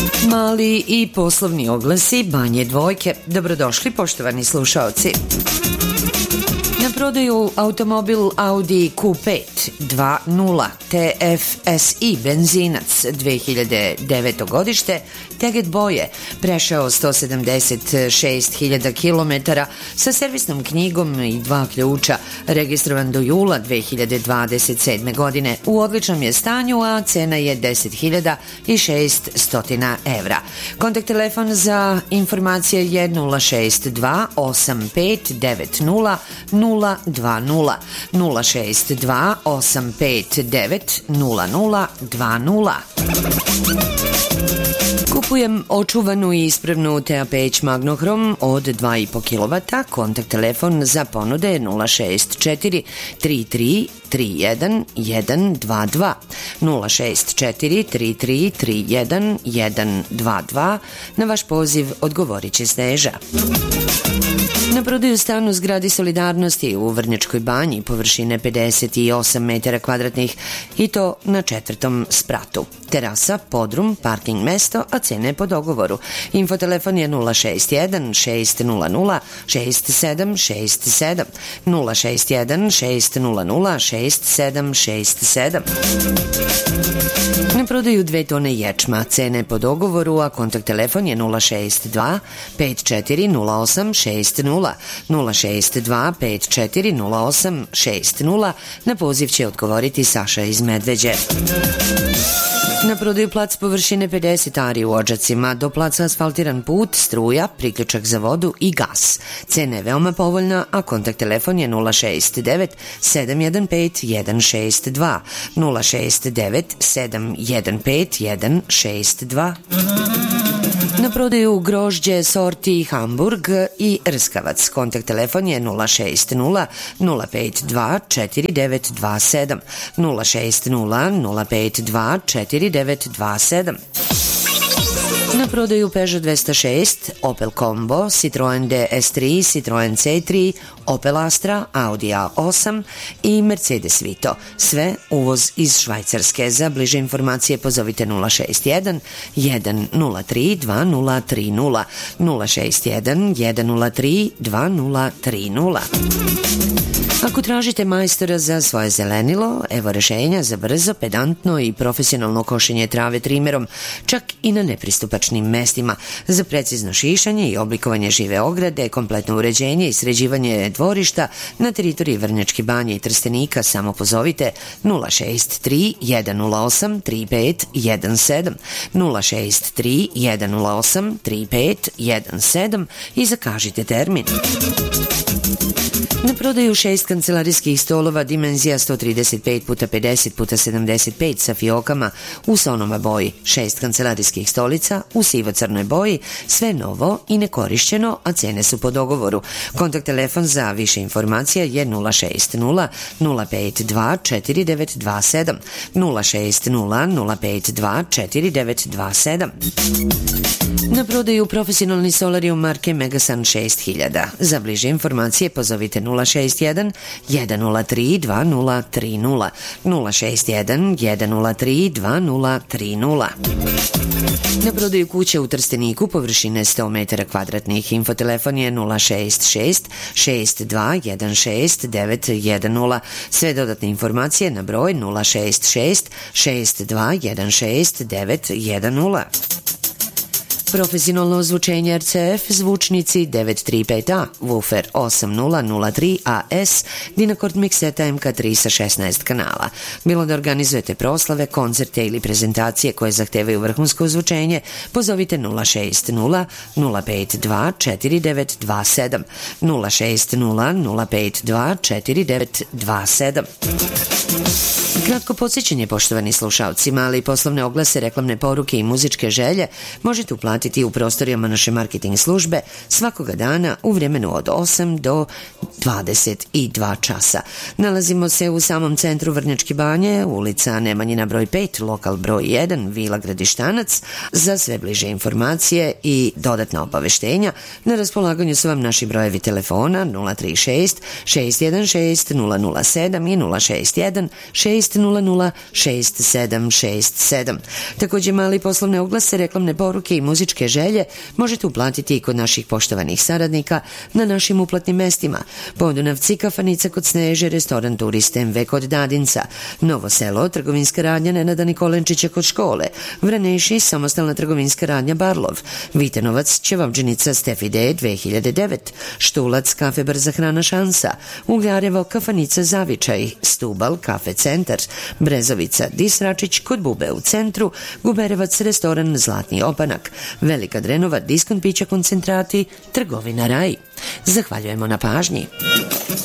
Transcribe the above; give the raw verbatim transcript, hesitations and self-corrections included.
Mali i poslovni oglasi Banje Dvojke. Dobrodošli, poštovani slušaoci. Na prodaju automobil Audi Q pet dva nula T F S I benzinac dve hiljade deveto godište, teget boje, prešao sto sedamdeset šest hiljada kilometara, sa servisnom knjigom i dva ključa, registrovan do jula dve hiljade dvadeset sedme. godine. U odličnom je stanju, a cena je deset hiljada šeststo evra. Kontakt telefon za informacije je nula šest dva osam pet devet nula nula dva nula nula šest dva osam pet devet nula nula dva nula. Kupujem očuvanu i ispravnu T A P H Magnohrom od dva i po kilovata. Kontakt telefon za ponude nula šest četiri tri tri tri jedan jedan dva dva nula šest četiri tri tri tri jedan jedan dva dva. Na vaš poziv odgovorit će Sneža. Na prodaju stan u zgradi Solidarnosti u Vrnjačkoj Banji, površine pedeset osam metara kvadratnih, i to na četvrtom spratu. Terasa, podrum, parking mesto, a cene po dogovoru. Infotelefon je nula šest jedan šest nula nula šest sedam šest sedam nula šest jedan šest nula nula šest sedam šest sedam. Na prodaju dve tone ječma, cene po dogovoru, a kontakt telefon je nula šest dva pet četiri nula osam šest nula nula šest dva pet četiri nula osam šest nula. Na poziv će odgovoriti Saša iz Medveđe. Na prodaju plac površine pedeset ari u Odžacima, do placa asfaltiran put, struja, priključak za vodu i gas. Cena je veoma povoljna, a kontakt telefon je nula šest devet sedam jedan pet jedan šest dva nula šest devet sedam jedan pet jedan šest dva. Na prodaju grožđe sorti Hamburg i Rskavac. Kontakt telefon je nula šest nula nula pet dva četiri devet dva sedam nula šest nula nula pet dva četiri devet dva sedam. Na prodaju Peugeot dvesta šest, Opel Combo, Citroen D S tri, Citroen C tri, Opel Astra, Audi A osam i Mercedes Vito. Sve uvoz iz Švajcarske. Za bliže informacije pozovite nula šest jedan jedan nula tri dva nula tri nula nula šest jedan jedan nula tri dva nula tri nula. Ako tražite majstora za svoje zelenilo, evo rešenja za brzo, pedantno i profesionalno košenje trave trimerom, čak i na nepristupačnim mestima, za precizno šišanje i oblikovanje žive ograde, kompletno uređenje i sređivanje dvorišta na teritoriji Vrnjačke Banje i Trstenika. Samo pozovite nula šest tri jedan nula osam tri pet jedan sedam nula šest tri jedan nula osam tri pet jedan sedam i zakažite termin. Na prodaju šest kancelarijskih stolova, dimenzija sto trideset pet puta pedeset puta sedamdeset pet sa fiokama u sonoma boji, šest kancelarijskih stolica u sivo-crnoj boji, sve novo i nekorišćeno, a cene su po dogovoru. Kontakt telefon za više informacija je nula šest nula nula pet dva četiri devet dva sedam nula šest nula nula pet dva četiri devet dva sedam. Na prodaju profesionalni solarium marke Megasun šest hiljada. Za bliže informacije pozovite nula šest jedan jedan nula tri dva nula tri nula nula šest jedan jedan nula tri dva nula tri nula. Na prodaju kuće u Trsteniku, površine sto metara kvadratnih. Infotelefon je nula šest šest šest dva jedan šest devet jedan nula. Sve dodatne informacije na broj nula šest šest šest dva jedan šest devet jedan nula. Profesionalno ozvučenje R C F, zvučnici devet tri pet A, woofer osam nula nula tri A S, Dynacord mikseta M K tri sa šesnaest kanala. Bilo da organizujete proslave, koncerte ili prezentacije koje zahtevaju vrhunsko ozvučenje, pozovite nula šest nula nula pet dva četiri devet dva sedam nula šest nula nula pet dva četiri devet dva sedam. Kratko podsjećanje, poštovani slušalci, mali poslovne oglase, reklamne poruke i muzičke želje možete uplatiti uplatiti u prostorijama naše marketing službe svakoga dana u vremenu od osam do dvadeset dva časa. Nalazimo se u samom centru Vrnjačke Banje, ulica Nemanjina broj pet, lokal broj jedan, Vila Gradištanac. Za sve bliže informacije i dodatna obaveštenja na raspolaganju su vam naši brojevi telefona nula tri šest šest jedan šest nula nula sedam i nula šest jedan šest nula nula šest sedam šest sedam. Također mali poslovne oglase, reklamne poruke i muzičke želje možete uplatiti i kod naših poštovanih saradnika na našim uplatnim mestima: Podunavci, kafanica kod Sneže, restoran Turist M V kod Dadinca, Novo Selo, trgovinska radnja Nenada Nikolenčića kod škole, Vraneši, samostalna trgovinska radnja Barlov, Vitenovac, Ćevabdžinica Stefi D dve hiljade devet, Štulac, kafe Brza hrana Šansa, Ugljarevo, kafanica Zavičaj, Stubal, kafe Centar, Brezovica, Disračić kod Bube u centru, Guberevac, restoran Zlatni opanak, Velika Drenova, diskont pića koncentrati, trgovina Raj. Zahvaljujemo na pažnji.